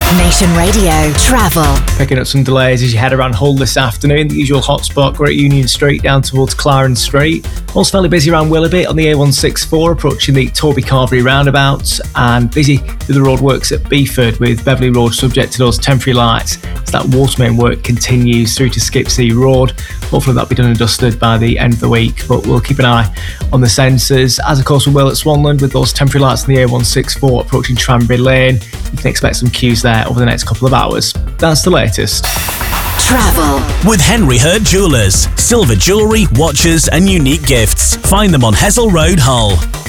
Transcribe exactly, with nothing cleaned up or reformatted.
Nation Radio Travel. Picking up some delays as you head around Hull this afternoon. The usual hotspot, Great Union Street down towards Clarence Street. Also fairly busy around Willoughby on the A one sixty-four approaching the Torby Carvery roundabout, and busy with the roadworks at Beeford with Beverley Road subject to those temporary lights as that water main work continues through to Skipsea Road. Hopefully that'll be done and dusted by the end of the week, but we'll keep an eye on the sensors, as of course we will at Swanland with those temporary lights on the A one sixty-four approaching Tranbury Lane. You can expect some queues there over the next couple of hours. That's the latest. Travel with Henry Hurt Jewellers. Silver jewellery, watches and unique gifts. Find them on Hessel Road, Hull.